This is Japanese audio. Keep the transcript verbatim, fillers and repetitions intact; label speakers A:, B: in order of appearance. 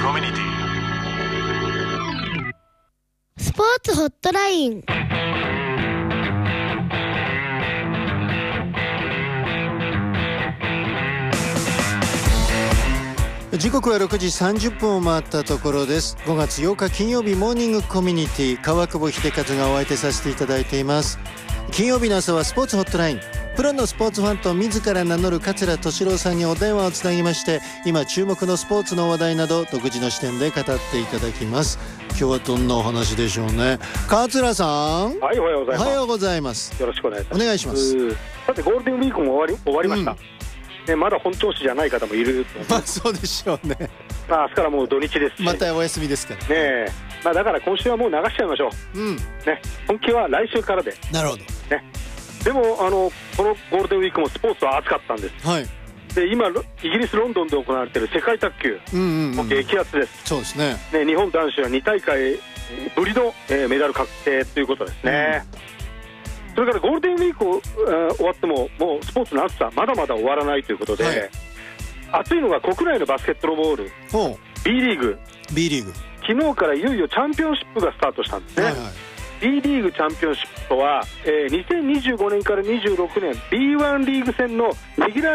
A: コミュニティ
B: スポーツホットライン。
C: 時刻はろくじさんじゅっぷんを回ったところです。ごがつようか金曜日モーニングコミュニティ、川久保秀和がお相手させていただいています。金曜日の朝はスポーツホットライン。プロのスポーツファンと自ら名乗る桂敏郎さんにお電話をつなぎまして、今注目のスポーツの話題など独自の視点で語っていただきます。今日はどんなお話でしょうね。桂さん。
D: はい、おはようございます。
C: おはようございます。
D: よろしくお願いします。
C: お願いします。
D: さてゴールデンウィークも終わり終わりました、うんね、まだ本調子じゃない方もいると思う。
C: まあそうでしょうね。
D: まあ明日からもう土日ですし、
C: またお休みですからね。
D: ねまあ、だから今週はもう流しちゃいましょう、うんね、本気は来週からで。
C: なるほど、ね、
D: でもあのこのゴールデンウィークもスポーツは熱かったんです、はい、で今イギリスロンドンで行われている世界卓球、うんうんうん、もう激アツです。
C: そうですね。
D: ね、日本男子はに大会ぶりの、えー、メダル確定ということですね、うん、それからゴールデンウィークを、えー、終わってももうスポーツの熱さまだまだ終わらないということで、はい、熱いのが国内のバスケットボール B リーグ
C: B リーグ
D: 昨日からいよいよチャンピオンシップがスタートしたんですね、はいはい。 B リーグチャンピオンシップとは、えー、にせんにじゅうごねんからにじゅうろくねん ビーワン リーグ戦のレギュラー